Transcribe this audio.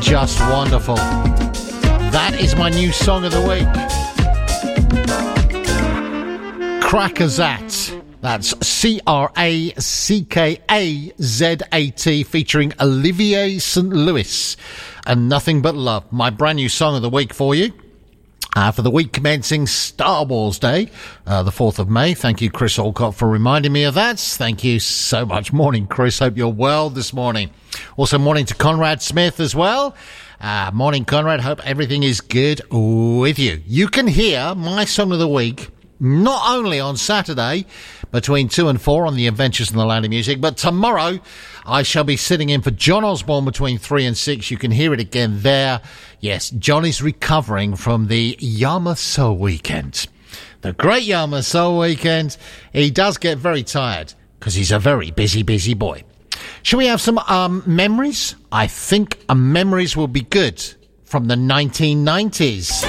just wonderful. That is my new song of the week. Crackazat. That's Crackazat featuring Olivier St. Louis and Nothing But Love. My brand new song of the week for you. For the week commencing Star Wars Day, the 4th of May. Thank you, Chris Alcott, for reminding me of that. Thank you so much. Morning, Chris. Hope you're well this morning. Also, morning to Conrad Smith as well. Morning, Conrad. Hope everything is good with you. You can hear my song of the week not only on Saturday between 2 and 4 on the Adventures in the Land of Music, but tomorrow I shall be sitting in for John Osborne between 3 and 6. You can hear it again there. Yes, John is recovering from the Yarmouth Soul Weekend. The great Yarmouth Soul Weekend. He does get very tired because he's a very busy, busy boy. Shall we have some memories? I think memories will be good from the 1990s.